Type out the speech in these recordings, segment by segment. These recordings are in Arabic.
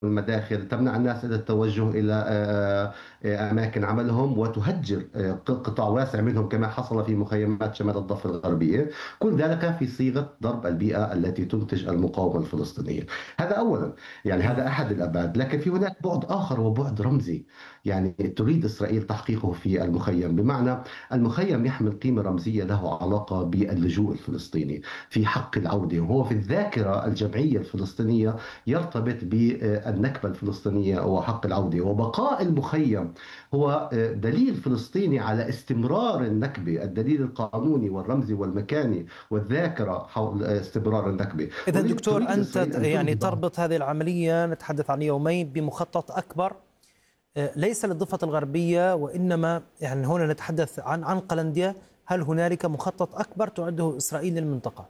المداخل، تمنع الناس إلى التوجه إلى أماكن عملهم، وتهجر قطاع واسع منهم كما حصل في مخيمات شمال الضفة الغربية. كل ذلك في صيغة ضرب البيئة التي تنتج المقاومة الفلسطينية. هذا أولا، يعني نعم. هذا أحد الأبعاد. لكن في هناك بعد آخر وبعد رمزي، يعني تريد إسرائيل تحقيقه في المخيم. بمعنى المخيم يحمل قيمة رمزية له علاقة باللجوء الفلسطيني في حق العودة، وهو في الذاكرة الجمعية الفلسطينية يرتبط بالنكبة الفلسطينية وحق العودة. وبقاء المخيم هو دليل فلسطيني على استمرار النكبة، الدليل القانوني والرمزي والمكاني والذاكرة حول استمرار النكبة. إذا دكتور، تريد أنت إسرائيل أن يعني تنهض. تربط هذه العملية، نتحدث عن يومين، بمخطط أكبر ليس للضفة الغربية، وإنما يعني هنا نتحدث عن قلندية. هل هنالك مخطط أكبر تعده إسرائيل للمنطقة؟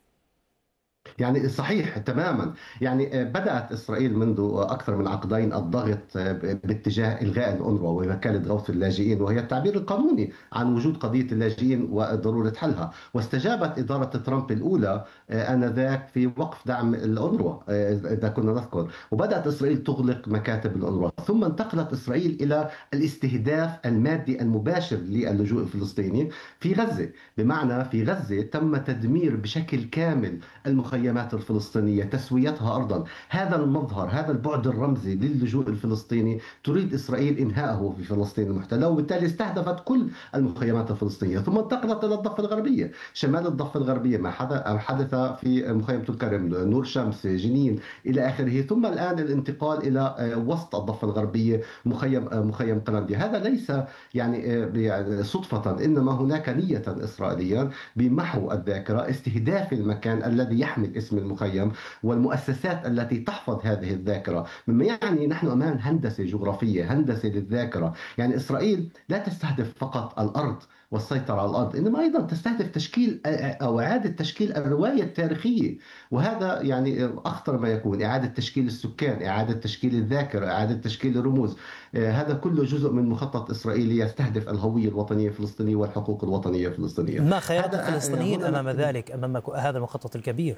يعني صحيح تماما. يعني بدأت إسرائيل منذ أكثر من عقدين الضغط باتجاه إلغاء الأونروا ووكالة غوث اللاجئين، وهي التعبير القانوني عن وجود قضية اللاجئين وضرورة حلها. واستجابت إدارة ترامب الأولى آنذاك في وقف دعم الأونروا، إذا كنا نذكر. وبدأت إسرائيل تغلق مكاتب الأونروا، ثم انتقلت إسرائيل إلى الاستهداف المادي المباشر للجوء الفلسطيني في غزة. بمعنى في غزة تم تدمير بشكل كامل المخيمات الفلسطينية، تسويتها أرضا. هذا المظهر، هذا البعد الرمزي للجوء الفلسطيني تريد إسرائيل إنهاءه في فلسطين المحتلة، وبالتالي استهدفت كل المخيمات الفلسطينية. ثم انتقلت إلى الضفة الغربية، شمال الضفة الغربية، ما حدث في مخيم الكرم، نور شمس، جنين إلى آخره. ثم الآن الانتقال إلى وسط الضفة الغربية، مخيم قلندية. هذا ليس يعني صدفة، إنما هناك نية إسرائيلية بمحو الذاكرة، استهداف المكان الذي يحمل اسم المخيم والمؤسسات التي تحفظ هذه الذاكرة. مما يعني نحن أمام هندسة جغرافية، هندسة للذاكرة. يعني إسرائيل لا تستهدف فقط الأرض والسيطرة على الأرض، إنما أيضا تستهدف تشكيل أو إعادة تشكيل الرواية التاريخية. وهذا يعني أخطر ما يكون، إعادة تشكيل السكان، إعادة تشكيل الذاكرة، إعادة تشكيل الرموز. هذا كله جزء من مخطط إسرائيلي يستهدف الهوية الوطنية الفلسطينية والحقوق الوطنية الفلسطينية. ما خيارات هذا الفلسطينيين هنا أمام ذلك، أمام هذا المخطط الكبير؟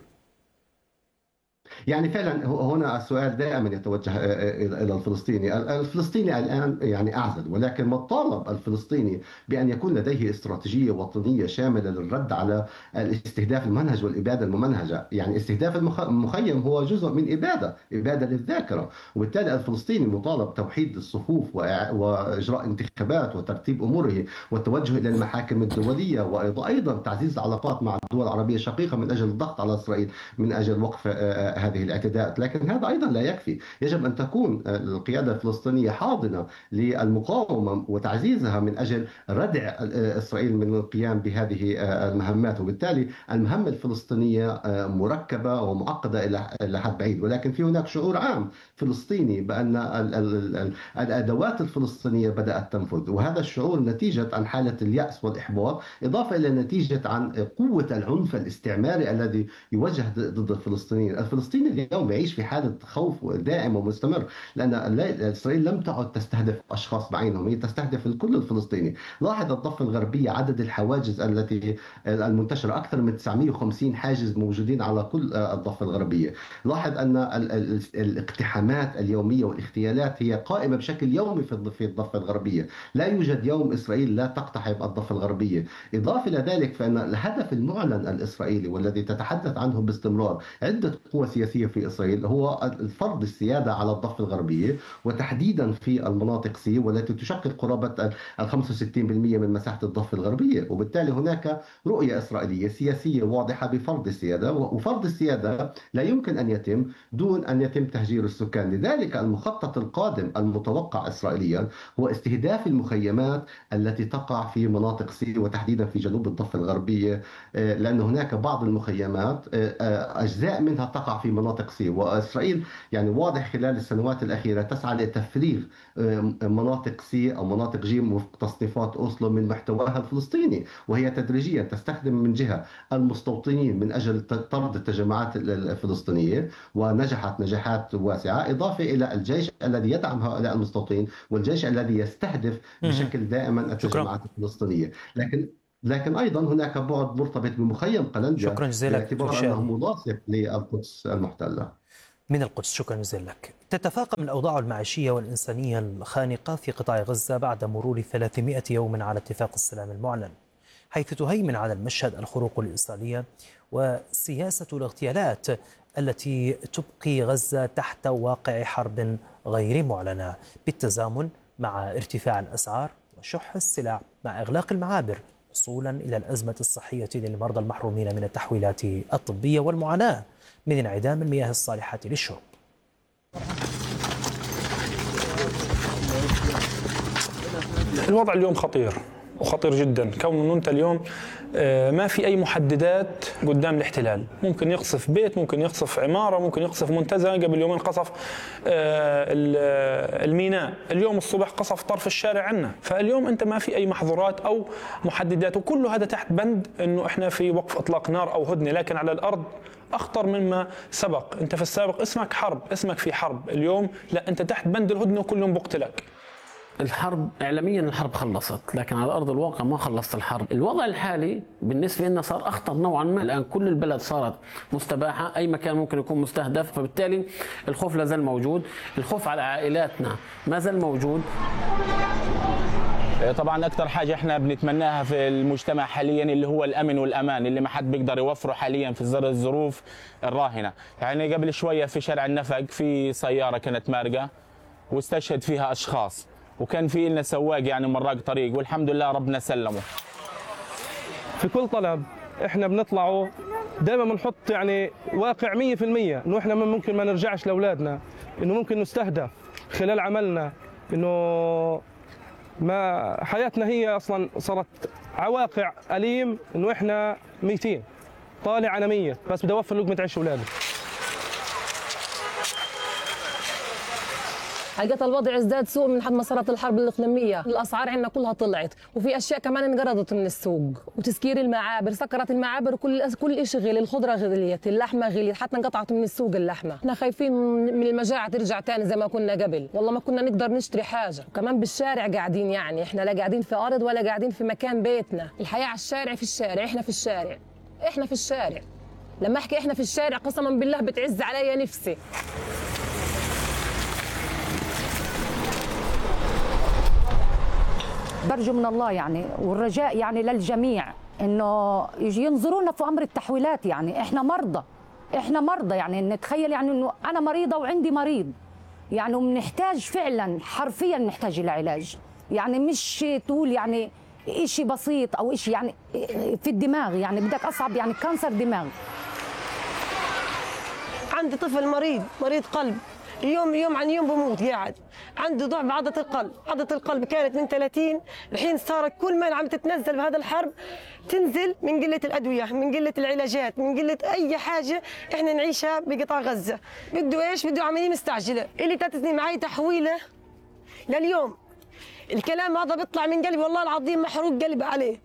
يعني فعلا هنا السؤال دائما يتوجه الى الفلسطيني. الفلسطيني الان يعني اعزل، ولكن ما الطالب الفلسطيني بان يكون لديه استراتيجيه وطنيه شامله للرد على الاستهداف الممنهج والاباده الممنهجه. يعني استهداف المخيم هو جزء من اباده للذاكره. وبالتالي الفلسطيني مطالب توحيد الصفوف واجراء انتخابات وترتيب اموره والتوجه الى المحاكم الدوليه، وايضا تعزيز العلاقات مع الدول العربيه الشقيقه من اجل الضغط على اسرائيل من اجل وقف هذه الاعتداءات. لكن هذا أيضا لا يكفي، يجب أن تكون القيادة الفلسطينية حاضنة للمقاومة وتعزيزها من أجل ردع إسرائيل من القيام بهذه المهمات. وبالتالي المهمة الفلسطينية مركبة ومعقدة إلى حد بعيد، ولكن في هناك شعور عام فلسطيني بأن الأدوات الفلسطينية بدأت تنفذ. وهذا الشعور نتيجة عن حالة اليأس والإحباط، إضافة إلى نتيجة عن قوة العنف الاستعماري الذي يوجه ضد الفلسطينيين. الفلسطيني اليوم يعيش في حالة خوف دائم ومستمر، لأن إسرائيل لم تعد تستهدف أشخاص بعينهم، هي تستهدف الكل الفلسطيني. لاحظ الضفة الغربية، عدد الحواجز التي المنتشرة، أكثر من 950 حاجز موجودين على كل الضفة الغربية. لاحظ أن الاقتحامات اليومية والاغتيالات هي قائمة بشكل يومي في الضفة الغربية. لا يوجد يوم إسرائيل لا تقتحم الضفة الغربية. إضافة إلى ذلك فإن الهدف المعلن الإسرائيلي والذي تتحدث عنه باستمرار عدة قوى سياسية في إسرائيل هو فرض السيادة على الضفة الغربية، وتحديدا في المناطق سي، والتي تشكل قرابة ال 65% من مساحة الضفة الغربية. وبالتالي هناك رؤية إسرائيلية سياسية واضحة بفرض السيادة، وفرض السيادة لا يمكن أن يتم دون أن يتم تهجير السكان. لذلك المخطط القادم المتوقع إسرائيليا هو استهداف المخيمات التي تقع في مناطق سي، وتحديدا في جنوب الضفة الغربية، لأن هناك بعض المخيمات أجزاء منها تقع في مناطق سي. وإسرائيل يعني واضح خلال السنوات الأخيرة تسعى لتفريغ مناطق سي أو مناطق جيم وفق تصنيفات أوسلو من محتواها الفلسطيني، وهي تدريجيا تستخدم من جهة المستوطنين من أجل طرد التجمعات الفلسطينية، ونجحت نجاحات واسعة. إضافة إلى الجيش الذي يدعم هؤلاء المستوطنين، والجيش الذي يستهدف مهم. بشكل دائما شكرا. التجمعات الفلسطينية. لكن أيضا هناك بعد مرتبط بمخيم قلنجة، شكرا جزيلا لك دكتور باعتبار أنه شادي. ملاصق للقدس المحتلة. من القدس، شكرا جزيلا لك. تتفاقم الأوضاع المعيشية والإنسانية الخانقة في قطاع غزة بعد مرور 300 يوم على اتفاق السلام المعلن، حيث تهيمن على المشهد الخروق الإسرائيلية وسياسة الاغتيالات التي تبقي غزة تحت واقع حرب غير معلنة، بالتزامن مع ارتفاع الأسعار وشح السلع، مع إغلاق المعابر، وصولا إلى الأزمة الصحية للمرضى المحرومين من التحويلات الطبية والمعاناة من انعدام المياه الصالحة للشرب. الوضع اليوم خطير وخطير جدا، كونه انت اليوم ما في اي محددات قدام الاحتلال، ممكن يقصف بيت، ممكن يقصف عماره، ممكن يقصف منتزه. قبل يومين قصف الميناء، اليوم الصبح قصف طرف الشارع عنا. فاليوم انت ما في اي محظورات او محددات، وكل هذا تحت بند انه احنا في وقف اطلاق نار او هدنه، لكن على الارض اخطر مما سبق. انت في السابق اسمك حرب، اسمك في حرب، اليوم لا، انت تحت بند الهدنه وكل يوم بقتلك. الحرب اعلاميا الحرب خلصت، لكن على ارض الواقع ما خلصت الحرب. الوضع الحالي بالنسبه لنا صار اخطر نوعا ما، الان كل البلد صارت مستباحه، اي مكان ممكن يكون مستهدف، فبالتالي الخوف لا زال موجود، الخوف على عائلاتنا ما زال موجود. طبعا اكثر حاجه احنا بنتمناها في المجتمع حاليا اللي هو الامن والامان، اللي ما حد بيقدر يوفره حاليا في الظروف الراهنه. يعني قبل شويه في شارع النفق في سياره كانت مارقه واستشهد فيها اشخاص، وكان في لنا سواق يعني مراق طريق، والحمد لله ربنا سلمه. في كل طلب احنا بنطلعه دائما بنحط يعني واقع 100% انه احنا ممكن ما نرجعش لاولادنا، انه ممكن نستهدف خلال عملنا، انه ما حياتنا هي اصلا صارت عواقع اليم، انه احنا ميتين، طالع انا ميت بس بدي اوفر لقمه عيش اولادي. حقيقة الوضع ازداد سوء من حد ما صارت الحرب الإقليمية، الأسعار عندنا كلها طلعت، وفي أشياء كمان انقرضت من السوق، وتسكير المعابر، سكرت المعابر، وكل شيء غلي، الخضرة غليت، اللحمة غليت، حتى انقطعت من السوق اللحمة. احنا خايفين من المجاعة ترجع تاني زي ما كنا قبل، والله ما كنا نقدر نشتري حاجة، وكمان بالشارع قاعدين، يعني احنا لا قاعدين في أرض ولا قاعدين في مكان بيتنا، الحياة على الشارع، في الشارع، احنا في الشارع، احنا في الشارع. لما احكي احنا في الشارع قسما بالله بتعز عليا نفسي. برجو من الله يعني والرجاء يعني للجميع انه يجي ينظرونا في امر التحويلات. يعني احنا مرضى يعني نتخيل يعني انه انا مريضه وعندي مريض يعني، وبنحتاج فعلا حرفيا نحتاج الى علاج، يعني مش تقول يعني شيء بسيط او شيء يعني في الدماغ، يعني بدك اصعب يعني كانسر دماغ. عندي طفل مريض قلب، يوم عن يوم بموت قاعد، عنده ضعف بعضة القلب، عضلة القلب كانت من 30 الحين صارت كل ما عم تتنزل بهذا الحرب تنزل من قلة الأدوية، من قلة العلاجات، من قلة أي حاجة إحنا نعيشها بقطاع غزة. بده إيش؟ بده عملية مستعجلة، اللي 3 سنين معي تحويلة لليوم. الكلام هذا بيطلع من قلبي والله العظيم، محروق قلبي عليه،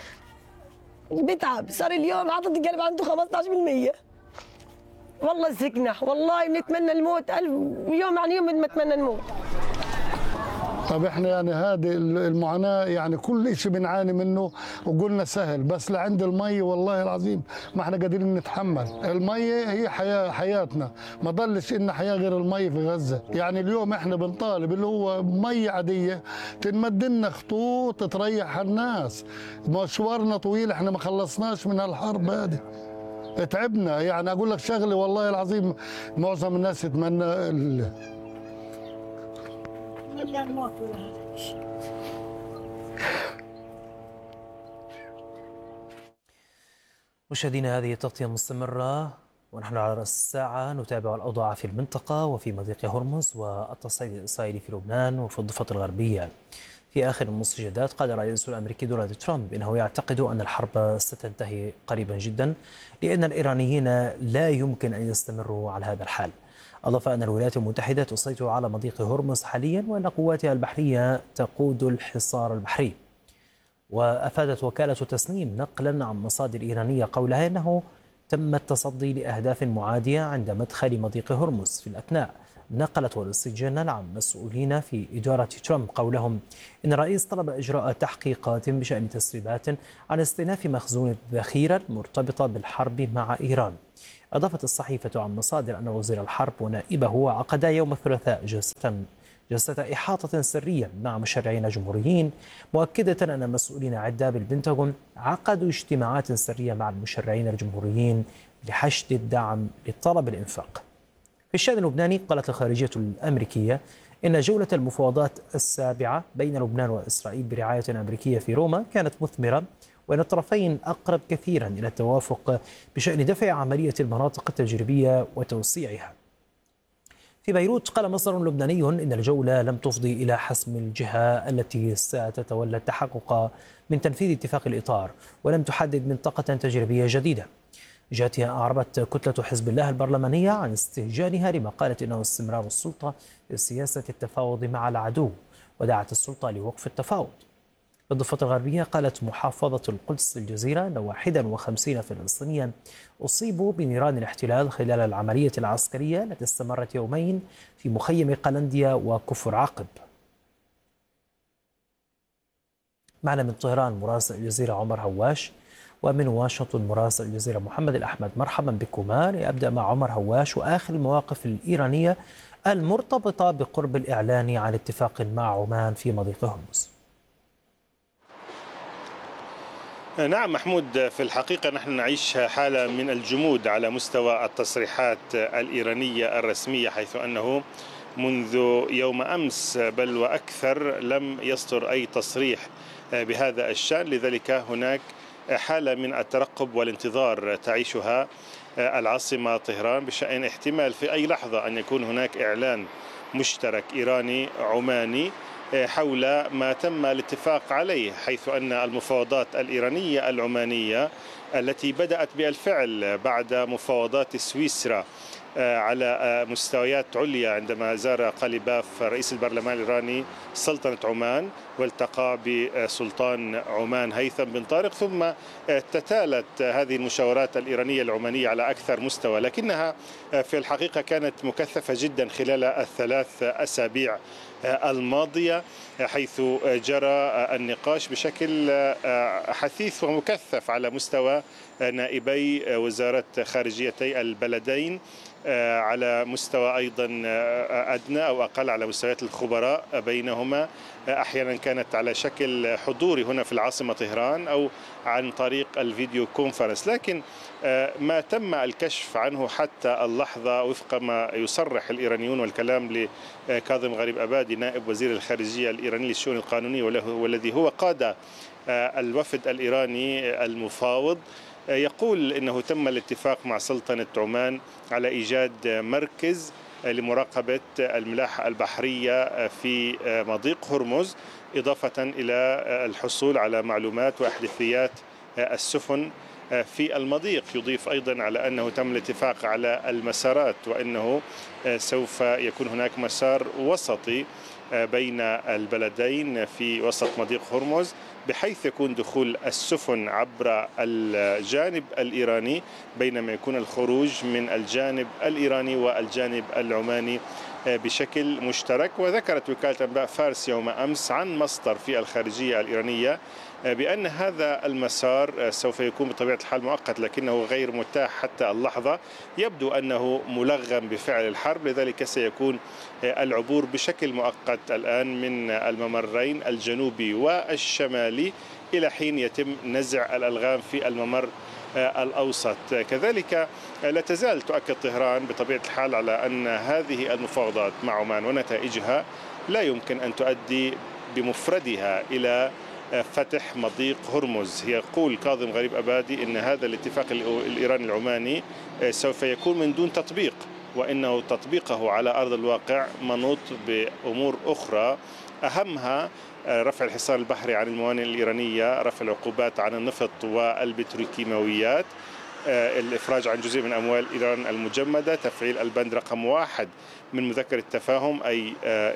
بتعب. صار اليوم عضلة القلب عنده 15%. والله زقنا، والله بنتمنى الموت يوم عن يوم بنتمنى نموت. طب احنا يعني هذه المعاناه يعني كل شيء بنعاني منه، وقلنا سهل، بس لعند المي والله العظيم ما احنا قادرين نتحمل. المي هي حياتنا، ما ضلش إن حياه غير المي في غزه. يعني اليوم احنا بنطالب اللي هو مي عاديه تنمد لنا خطوط تريح الناس، مشوارنا طويل، احنا ما خلصناش من الحرب هذه، تعبنا. يعني اقول لك شغله والله العظيم معظم الناس يتمنى مشاهدينا، هذه التغطية مستمرة ونحن على رأس الساعة نتابع الأوضاع في المنطقة وفي مضيق هرمز والتصعيد الإسرائيلي في لبنان وفي الضفة الغربية. في آخر المستجدات قال الرئيس الأمريكي دونالد ترامب إنه يعتقد أن الحرب ستنتهي قريبا جدا، لأن الإيرانيين لا يمكن أن يستمروا على هذا الحال. أضاف أن الولايات المتحدة تسيطر على مضيق هرمز حاليا، وأن قواتها البحرية تقود الحصار البحري. وأفادت وكالة تسنيم نقلا عن مصادر إيرانية قولها إنه تم التصدي لأهداف معادية عند مدخل مضيق هرمز في الأثناء. نقلت وول ستريت جورنال عن مسؤولين في إدارة ترامب قولهم إن الرئيس طلب إجراء تحقيقات بشأن تسريبات عن استئناف مخزون الذخيرة المرتبطة بالحرب مع إيران. أضافت الصحيفة عن مصادر أن وزير الحرب ونائبه عقدا يوم الثلاثاء جلسة إحاطة سرية مع مشرعين جمهوريين، مؤكدة أن مسؤولين عدة بالبنتاغون عقدوا اجتماعات سرية مع المشرعين الجمهوريين لحشد الدعم لطلب الإنفاق. في الشأن اللبناني قالت الخارجية الأمريكية إن جولة المفاوضات السابعة بين لبنان وإسرائيل برعاية أمريكية في روما كانت مثمرة، وأن الطرفين أقرب كثيرا إلى التوافق بشأن دفع عملية المناطق التجريبية وتوسيعها. في بيروت قال مصدر لبناني إن الجولة لم تفضي إلى حسم الجهة التي ستتولى التحقق من تنفيذ اتفاق الإطار، ولم تحدد منطقة تجريبية جديدة. جهتها أعربت كتلة حزب الله البرلمانية عن استهجانها لما قالت إنه استمرار السلطة في سياسة التفاوض مع العدو، ودعت السلطة لوقف التفاوض. في الضفة الغربية قالت محافظة القدس الجزيرة أن 51 فلسطينيا أصيبوا بنيران الاحتلال خلال العملية العسكرية التي استمرت يومين في مخيم قلنديا وكفر عقب. معنا من طهران مراسل الجزيرة عمر هواش، ومن واشنطن مراسل الجزيرة محمد الأحمد. مرحبا بكما. لأبدأ مع عمر هواش وآخر المواقف الإيرانية المرتبطة بقرب الإعلان عن اتفاق مع عمان في مضيق هرمز. نعم محمود، في الحقيقة نحن نعيش حالة من الجمود على مستوى التصريحات الإيرانية الرسمية، حيث أنه منذ يوم أمس بل وأكثر لم يصدر أي تصريح بهذا الشأن. لذلك هناك حالة من الترقب والانتظار تعيشها العاصمة طهران بشأن احتمال في أي لحظة أن يكون هناك إعلان مشترك إيراني عماني حول ما تم الاتفاق عليه، حيث أن المفاوضات الإيرانية العمانية التي بدأت بالفعل بعد مفاوضات سويسرا على مستويات عليا عندما زار قاليباف رئيس البرلمان الإيراني سلطنة عمان والتقى بسلطان عمان هيثم بن طارق، ثم تتالت هذه المشاورات الإيرانية العمانية على أكثر مستوى، لكنها في الحقيقة كانت مكثفة جدا خلال الثلاث أسابيع الماضية، حيث جرى النقاش بشكل حثيث ومكثف على مستوى نائبي وزارة خارجيتي البلدين، على مستوى أيضا أدنى أو أقل على مستويات الخبراء بينهما، أحيانا كانت على شكل حضوري هنا في العاصمة طهران أو عن طريق الفيديو كونفرنس. لكن ما تم الكشف عنه حتى اللحظة وفق ما يصرح الإيرانيون والكلام لكاظم غريب أبادي نائب وزير الخارجية الإيراني للشؤون القانونية والذي هو قاد الوفد الإيراني المفاوض، يقول إنه تم الاتفاق مع سلطنة عمان على إيجاد مركز لمراقبة الملاحة البحرية في مضيق هرمز، إضافة إلى الحصول على معلومات وأحداثيات السفن في المضيق. يضيف أيضا على أنه تم الاتفاق على المسارات، وأنه سوف يكون هناك مسار وسطي بين البلدين في وسط مضيق هرمز، بحيث يكون دخول السفن عبر الجانب الإيراني بينما يكون الخروج من الجانب الإيراني والجانب العماني بشكل مشترك. وذكرت وكالة أنباء فارس يوم أمس عن مصدر في الخارجية الإيرانية بأن هذا المسار سوف يكون بطبيعة الحال مؤقت، لكنه غير متاح حتى اللحظة، يبدو أنه ملغم بفعل الحرب، لذلك سيكون العبور بشكل مؤقت الآن من الممرين الجنوبي والشمالي إلى حين يتم نزع الألغام في الممر الأوسط. كذلك لا تزال تؤكد طهران بطبيعة الحال على أن هذه المفاوضات مع عمان ونتائجها لا يمكن أن تؤدي بمفردها إلى فتح مضيق هرمز. يقول كاظم غريب أبادي إن هذا الاتفاق الإيراني العماني سوف يكون من دون تطبيق، وإنه تطبيقه على أرض الواقع منوط بأمور أخرى، أهمها رفع الحصار البحري عن الموانئ الإيرانية، رفع العقوبات عن النفط والبتروكيماويات، الإفراج عن جزء من أموال إيران المجمدة، تفعيل البند رقم 1 من مذكرة التفاهم، أي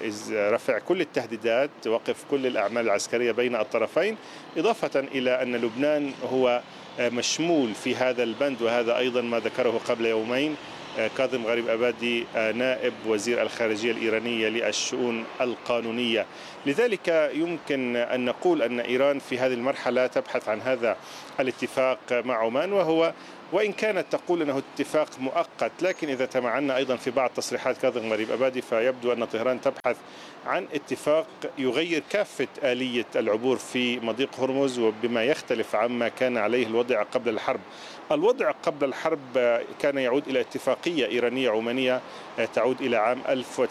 رفع كل التهديدات، وقف كل الأعمال العسكرية بين الطرفين، إضافة إلى أن لبنان هو مشمول في هذا البند، وهذا أيضا ما ذكره قبل يومين كاظم غريب أبادي نائب وزير الخارجية الإيرانية للشؤون القانونية. لذلك يمكن أن نقول أن إيران في هذه المرحلة تبحث عن هذا الاتفاق مع عمان، وهو وإن كانت تقول أنه اتفاق مؤقت، لكن إذا تمعنا أيضا في بعض تصريحات كاظم غريب أبادي فيبدو أن طهران تبحث عن اتفاق يغير كافة آلية العبور في مضيق هرمز وبما يختلف عما كان عليه الوضع قبل الحرب. الوضع قبل الحرب كان يعود إلى اتفاقية إيرانية عمانية تعود إلى عام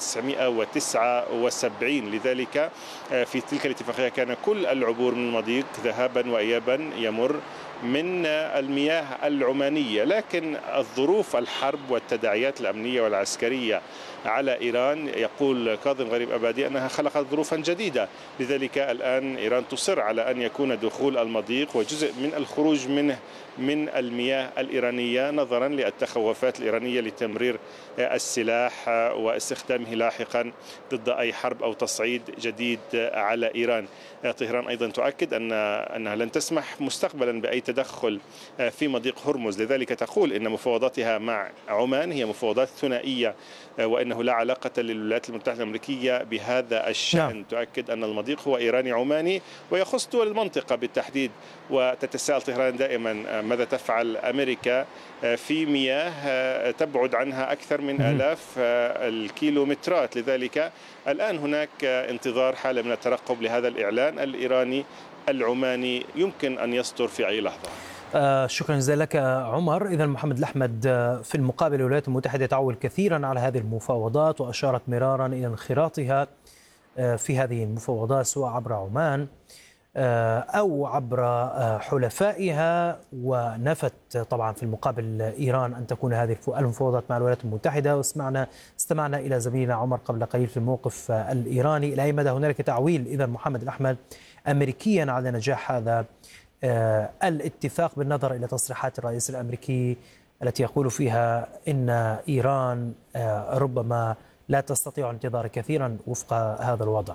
1979. لذلك في تلك الاتفاقية كان كل العبور من المضيق ذهابا وإيابا يمر من المياه العمانية، لكن الظروف الحرب والتداعيات الأمنية والعسكرية على إيران يقول كاظم غريب أبادي أنها خلقت ظروفا جديدة. لذلك الآن إيران تصر على أن يكون دخول المضيق وجزء من الخروج منه من المياه الإيرانية نظرا للتخوفات الإيرانية لتمرير السلاح واستخدامه لاحقا ضد أي حرب أو تصعيد جديد على إيران. طهران أيضا تؤكد أنها لن تسمح مستقبلا بأي تدخل في مضيق هرمز، لذلك تقول إن مفاوضاتها مع عمان هي مفاوضات ثنائية وإنه لا علاقة للولايات المتحدة الأمريكية بهذا الشأن. تؤكد أن المضيق هو إيراني عماني ويخص دول المنطقة بالتحديد. وتتساءل طهران دائما ماذا تفعل أمريكا في مياه تبعد عنها أكثر من آلاف الكيلومترات. لذلك الآن هناك انتظار حالة من الترقب لهذا الإعلان الإيراني العماني يمكن أن يصدر في أي لحظة. شكرا جزيلا لك عمر. إذا محمد الأحمد، في المقابل الولايات المتحدة تعول كثيرا على هذه المفاوضات وأشارت مرارا إلى انخراطها في هذه المفاوضات سواء عبر عمان أو عبر حلفائها، ونفت طبعا في المقابل إيران أن تكون هذه المفاوضات مع الولايات المتحدة. واستمعنا إلى زميلنا عمر قبل قليل في الموقف الإيراني. إلى أي مدى هنالك تعويل إذا محمد الأحمد أمريكيا على نجاح هذا الاتفاق بالنظر إلى تصريحات الرئيس الأمريكي التي يقول فيها إن إيران ربما لا تستطيع الانتظار كثيرا وفق هذا الوضع؟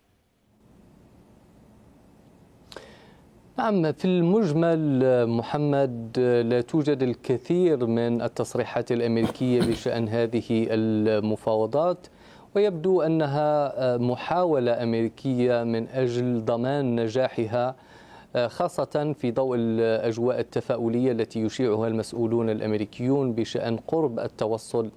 نعم، في المجمل محمد لا توجد الكثير من التصريحات الأمريكية بشأن هذه المفاوضات، ويبدو أنها محاولة أمريكية من أجل ضمان نجاحها، خاصة في ضوء الأجواء التفاؤلية التي يشيعها المسؤولون الأمريكيون بشأن قرب التوصل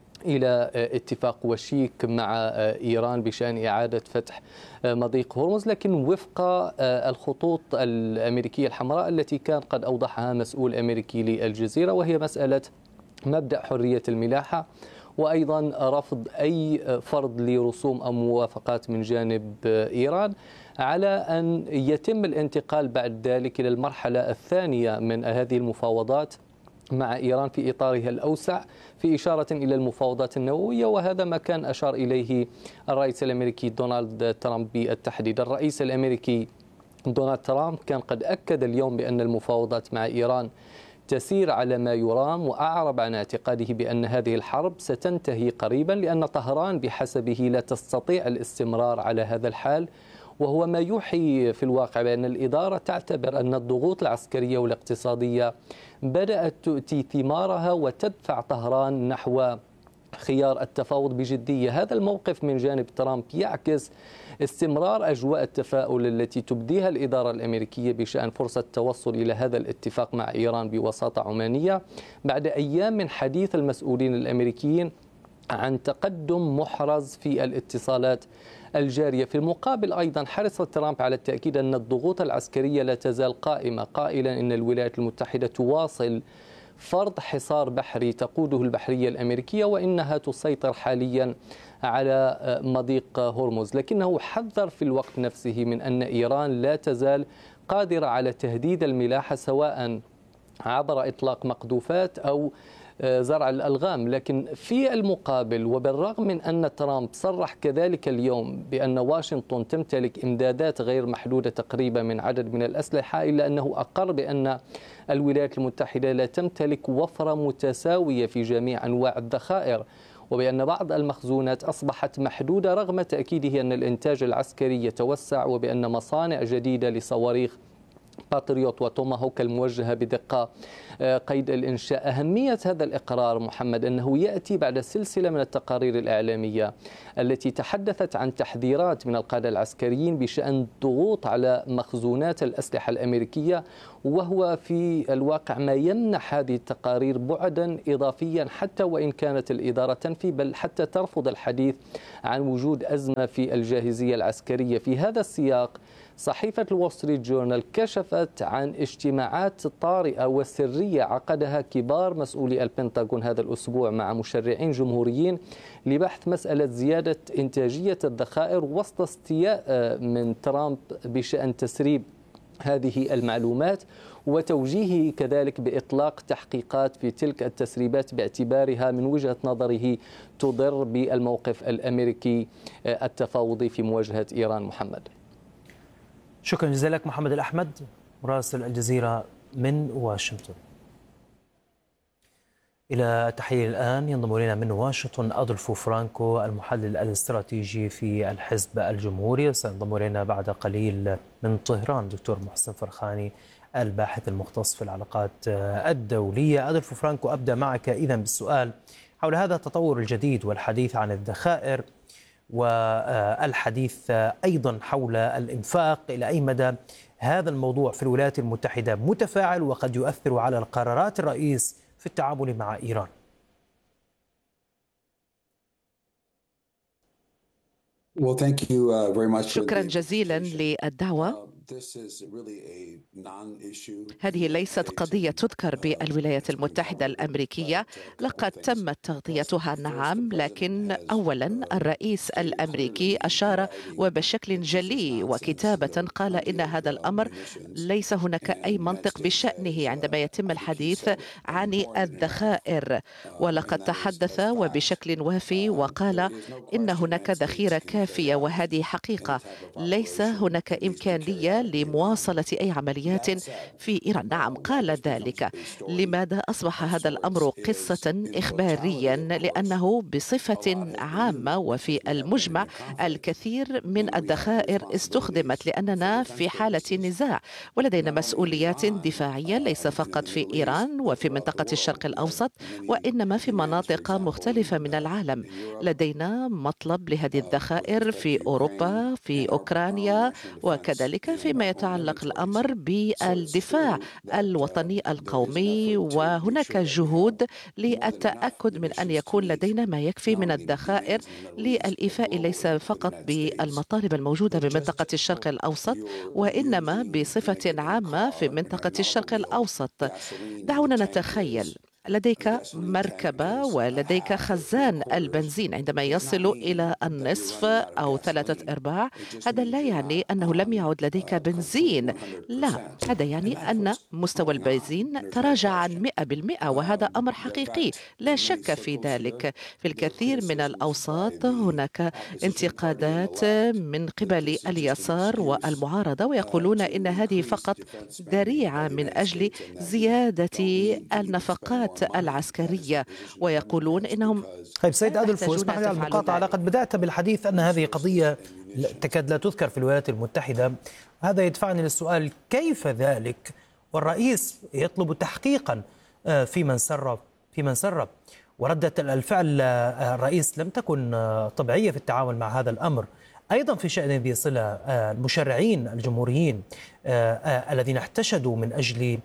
إلى اتفاق وشيك مع إيران بشأن إعادة فتح مضيق هرمز، لكن وفق الخطوط الأمريكية الحمراء التي كان قد أوضحها مسؤول أمريكي للجزيرة، وهي مسألة مبدأ حرية الملاحة، وأيضا رفض أي فرض لرسوم أو موافقات من جانب إيران، على أن يتم الانتقال بعد ذلك إلى المرحلة الثانية من هذه المفاوضات مع إيران في إطارها الأوسع، في إشارة إلى المفاوضات النووية. وهذا ما كان أشار إليه الرئيس الأمريكي دونالد ترامب بالتحديد. الرئيس الأمريكي دونالد ترامب كان قد أكد اليوم بأن المفاوضات مع إيران تسير على ما يرام، وأعرب عن اعتقاده بأن هذه الحرب ستنتهي قريبا، لأن طهران بحسبه لا تستطيع الاستمرار على هذا الحال، وهو ما يوحي في الواقع بأن الإدارة تعتبر أن الضغوط العسكرية والاقتصادية بدأت تؤتي ثمارها وتدفع طهران نحو خيار التفاوض بجدية. هذا الموقف من جانب ترامب يعكس استمرار أجواء التفاؤل التي تبديها الإدارة الأمريكية بشأن فرصة التوصل إلى هذا الاتفاق مع إيران بوساطة عمانية، بعد أيام من حديث المسؤولين الأمريكيين عن تقدم محرز في الاتصالات الجارية. في المقابل أيضا حرص ترامب على التأكيد أن الضغوط العسكرية لا تزال قائمة، قائلا إن الولايات المتحدة تواصل فرض حصار بحري تقوده البحرية الأمريكية، وإنها تسيطر حاليا على مضيق هرمز، لكنه حذر في الوقت نفسه من أن إيران لا تزال قادرة على تهديد الملاحة سواء عبر إطلاق مقذوفات أو زرع الألغام. لكن في المقابل، وبالرغم من أن ترامب صرح كذلك اليوم بأن واشنطن تمتلك إمدادات غير محدودة تقريبا من عدد من الأسلحة، إلا أنه أقر بأن الولايات المتحدة لا تمتلك وفرة متساوية في جميع أنواع الذخائر، وبأن بعض المخزونات أصبحت محدودة رغم تأكيده أن الإنتاج العسكري يتوسع، وبأن مصانع جديدة لصواريخ باتريوت وتوماهوك الموجهة بدقة قيد الإنشاء. أهمية هذا الإقرار محمد أنه يأتي بعد سلسلة من التقارير الإعلامية التي تحدثت عن تحذيرات من القادة العسكريين بشأن الضغوط على مخزونات الأسلحة الأمريكية، وهو في الواقع ما يمنح هذه التقارير بعدا إضافيا حتى وإن كانت الإدارة تنفي بل حتى ترفض الحديث عن وجود أزمة في الجاهزية العسكرية. في هذا السياق صحيفة الول ستريت جورنال كشفت عن اجتماعات طارئة وسرية عقدها كبار مسؤولي البنتاغون هذا الأسبوع مع مشرعين جمهوريين لبحث مسألة زيادة إنتاجية الذخائر وسط استياء من ترامب بشأن تسريب هذه المعلومات وتوجيهه كذلك بإطلاق تحقيقات في تلك التسريبات باعتبارها من وجهة نظره تضر بالموقف الأمريكي التفاوضي في مواجهة إيران. محمد، شكرا جزيلا لك محمد الأحمد مراسل الجزيرة من واشنطن. إلى التحليل الآن ينضم إلينا من واشنطن أدولفو فرانكو المحلل الاستراتيجي في الحزب الجمهوري، سينضم إلينا بعد قليل من طهران دكتور محسن فرخاني الباحث المختص في العلاقات الدولية. أدولفو فرانكو، أبدأ معك إذن بالسؤال حول هذا التطور الجديد والحديث عن الذخائر والحديث أيضا حول الإنفاق. إلى أي مدى هذا الموضوع في الولايات المتحدة متفاعل وقد يؤثر على القرارات الرئيس في التعامل مع إيران؟ شكرا جزيلا للدعوة. هذه ليست قضية تذكر بالولايات المتحدة الأمريكية، لقد تمت تغطيتها نعم، لكن أولا الرئيس الأمريكي أشار وبشكل جلي وكتابة قال إن هذا الأمر ليس هناك أي منطق بشأنه عندما يتم الحديث عن الذخائر، ولقد تحدث وبشكل وافي وقال إن هناك ذخيرة كافية، وهذه حقيقة ليس هناك إمكانية لمواصلة أي عمليات في إيران. نعم قال ذلك. لماذا أصبح هذا الأمر قصة إخباريا؟ لأنه بصفة عامة وفي المجمع الكثير من الذخائر استخدمت، لأننا في حالة نزاع ولدينا مسؤوليات دفاعية ليس فقط في إيران وفي منطقة الشرق الأوسط، وإنما في مناطق مختلفة من العالم. لدينا مطلب لهذه الذخائر في أوروبا، في أوكرانيا، وكذلك فيما يتعلق الأمر بالدفاع الوطني القومي. وهناك جهود للتأكد من أن يكون لدينا ما يكفي من الذخائر للإيفاء ليس فقط بالمطالب الموجودة بمنطقة الشرق الأوسط، وإنما بصفة عامة في منطقة الشرق الأوسط. دعونا نتخيل لديك مركبة ولديك خزان البنزين، عندما يصل إلى النصف أو 3/4 هذا لا يعني أنه لم يعد لديك بنزين، لا، هذا يعني أن مستوى البنزين تراجع عن 100%، وهذا أمر حقيقي لا شك في ذلك. في الكثير من الأوساط هناك انتقادات من قبل اليسار والمعارضة، ويقولون إن هذه فقط ذريعة من أجل زيادة النفقات العسكرية، ويقولون إنهم طيب سيد أدولفو، اسمح لي على المقاطعة، لقد بدأت بالحديث أن هذه قضية تكاد لا تذكر في الولايات المتحدة. هذا يدفعني للسؤال كيف ذلك والرئيس يطلب تحقيقا في من سرب وردة الفعل الرئيس لم تكن طبيعية في التعامل مع هذا الأمر. أيضا في شأن ذي صلة المشرعين الجمهوريين الذين احتشدوا من أجل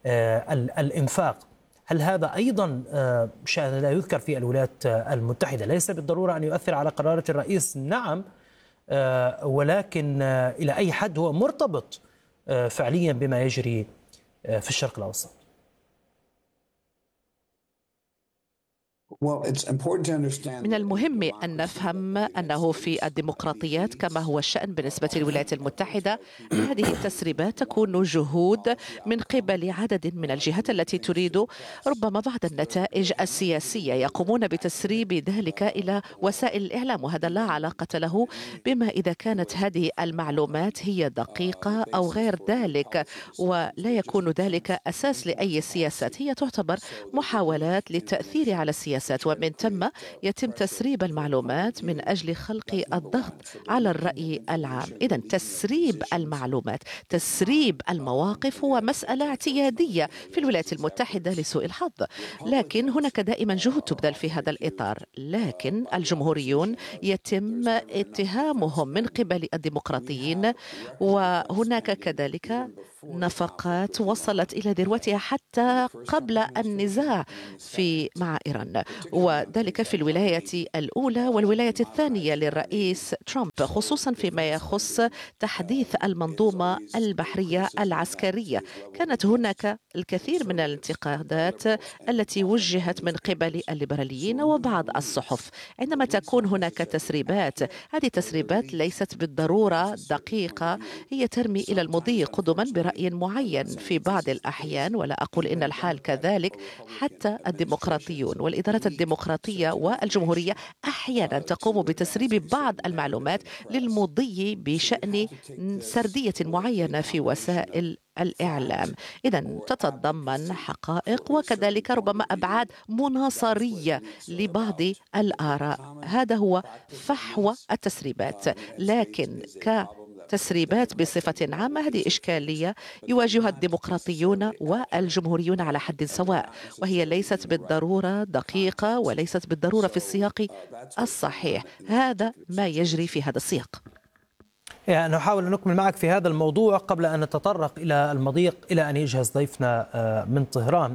الإنفاق، هل هذا أيضا شأن لا يذكر في الولايات المتحدة؟ ليس بالضرورة أن يؤثر على قرارات الرئيس، نعم، ولكن إلى أي حد هو مرتبط فعليا بما يجري في الشرق الأوسط؟ من المهم أن نفهم أنه في الديمقراطيات كما هو الشأن بالنسبة للولايات المتحدة، هذه التسريبات تكون جهود من قبل عدد من الجهات التي تريد ربما بعض النتائج السياسية، يقومون بتسريب ذلك إلى وسائل الإعلام، وهذا لا علاقة له بما إذا كانت هذه المعلومات هي دقيقة أو غير ذلك، ولا يكون ذلك أساس لأي سياسات. هي تعتبر محاولات للتأثير على السياسة الانتخابات، ومن ثم يتم تسريب المعلومات من أجل خلق الضغط على الرأي العام. إذن تسريب المعلومات، تسريب المواقف هو مسألة اعتيادية في الولايات المتحدة لسوء الحظ، لكن هناك دائما جهود تبذل في هذا الإطار. لكن الجمهوريون يتم اتهامهم من قبل الديمقراطيين، وهناك كذلك نفقات وصلت إلى ذروتها حتى قبل النزاع مع إيران، وذلك في الولاية الأولى والولاية الثانية للرئيس ترامب، خصوصا فيما يخص تحديث المنظومة البحرية العسكرية. كانت هناك الكثير من الانتقادات التي وجهت من قبل الليبراليين وبعض الصحف. عندما تكون هناك تسريبات، هذه التسريبات ليست بالضرورة دقيقة، هي ترمي إلى المضي قدما برأي معين في بعض الأحيان، ولا أقول إن الحال كذلك. حتى الديمقراطيون والإدارات الديمقراطية والجمهورية أحيانا تقوم بتسريب بعض المعلومات للمضي بشأن سردية معينة في وسائل الإعلام. إذن تتضمن حقائق وكذلك ربما أبعاد مناصرية لبعض الآراء. هذا هو فحوى التسريبات، لكن تسريبات بصفة عامة هذه إشكالية يواجهها الديمقراطيون والجمهوريون على حد سواء، وهي ليست بالضرورة دقيقة وليست بالضرورة في السياق الصحيح. هذا ما يجري في هذا السياق. يعني نحاول أن نكمل معك في هذا الموضوع قبل أن نتطرق إلى المضيق، إلى أن يجهز ضيفنا من طهران.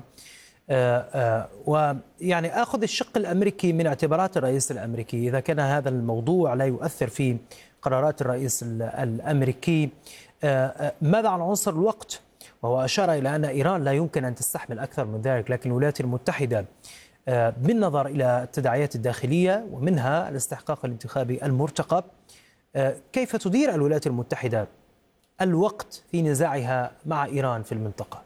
ويعني أخذ الشق الأمريكي من اعتبارات الرئيس الأمريكي، إذا كان هذا الموضوع لا يؤثر في قرارات الرئيس الأمريكي، ماذا عن عنصر الوقت؟ وهو أشار إلى أن إيران لا يمكن أن تستحمل أكثر من ذلك، لكن الولايات المتحدة بالنظر إلى التداعيات الداخلية ومنها الاستحقاق الانتخابي المرتقب، كيف تدير الولايات المتحدة الوقت في نزاعها مع إيران في المنطقة؟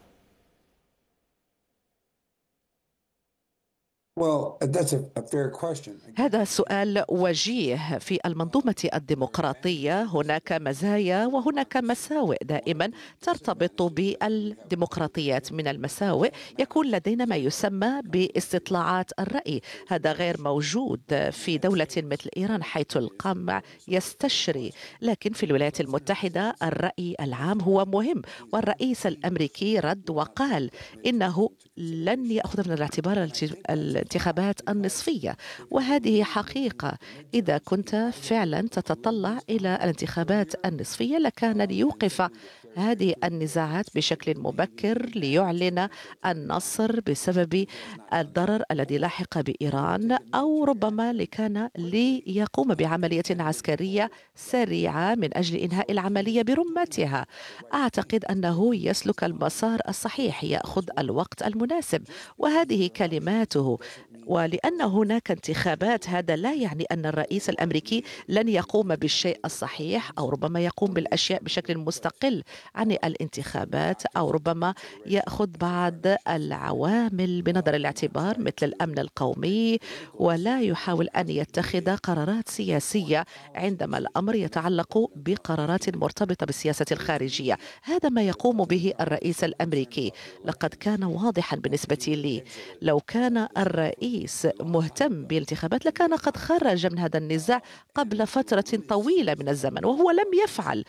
هذا سؤال وجيه. في المنظومة الديمقراطية هناك مزايا وهناك مساوئ دائما ترتبط بالديمقراطيات. من المساوئ يكون لدينا ما يسمى باستطلاعات الرأي، هذا غير موجود في دولة مثل إيران حيث القمع يستشري. لكن في الولايات المتحدة الرأي العام هو مهم، والرئيس الأمريكي رد وقال إنه لن يأخذ من الاعتبار الانتخابات النصفية، وهذه حقيقة. إذا كنت فعلا تتطلع إلى الانتخابات النصفية لكان ليوقف هذه النزاعات بشكل مبكر ليعلن النصر بسبب الضرر الذي لاحق بإيران، أو ربما لكان ليقوم بعملية عسكرية سريعة من أجل إنهاء العملية برمتها. أعتقد أنه يسلك المسار الصحيح، يأخذ الوقت المناسب، وهذه كلماته. ولأن هناك انتخابات هذا لا يعني أن الرئيس الأمريكي لن يقوم بالشيء الصحيح، أو ربما يقوم بالأشياء بشكل مستقل عن الانتخابات، أو ربما يأخذ بعض العوامل بنظر الاعتبار مثل الأمن القومي، ولا يحاول أن يتخذ قرارات سياسية عندما الأمر يتعلق بقرارات مرتبطة بالسياسة الخارجية. هذا ما يقوم به الرئيس الأمريكي. لقد كان واضحا بالنسبة لي، لو كان الرئيس مهتم بالانتخابات لكان قد خرج من هذا النزاع قبل فترة طويلة من الزمن، وهو لم يفعل.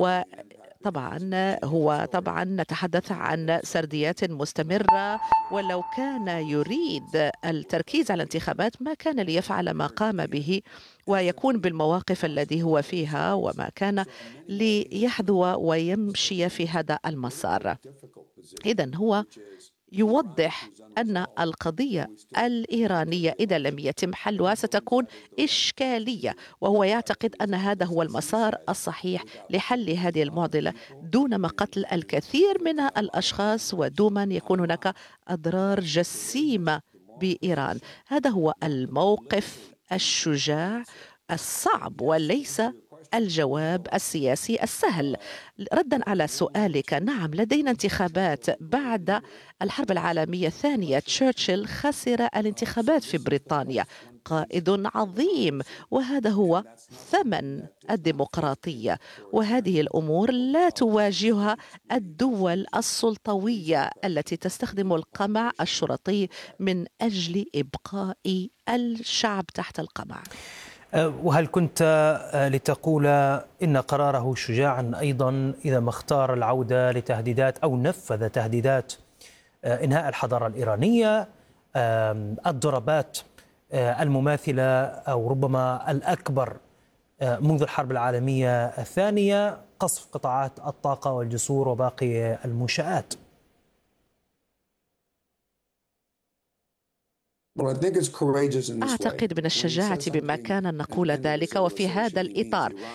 هو طبعا نتحدث عن سرديات مستمرة، ولو كان يريد التركيز على الانتخابات ما كان ليفعل ما قام به ويكون بالمواقف التي هو فيها، وما كان ليحذو ويمشي في هذا المسار. إذن هو يوضح أن القضية الإيرانية إذا لم يتم حلها ستكون إشكالية، وهو يعتقد أن هذا هو المسار الصحيح لحل هذه المعضلة دون ما قتل الكثير من الأشخاص ودون أن يكون هناك أضرار جسيمة بإيران. هذا هو الموقف الشجاع الصعب وليس الجواب السياسي السهل. ردا على سؤالك، نعم لدينا انتخابات. بعد الحرب العالمية الثانية تشرشل خسر الانتخابات في بريطانيا، قائد عظيم، وهذا هو ثمن الديمقراطية. وهذه الأمور لا تواجهها الدول السلطوية التي تستخدم القمع الشرطي من أجل إبقاء الشعب تحت القمع. وهل كنت لتقول إن قراره شجاعا أيضا إذا ما اختار العودة لتهديدات أو نفذ تهديدات إنهاء الحضارة الإيرانية، الضربات المماثلة أو ربما الأكبر منذ الحرب العالمية الثانية، قصف قطاعات الطاقة والجسور وباقي المنشآت؟ أعتقد من الشجاعة بما كان أن نقول ذلك، وفي هذا الإطار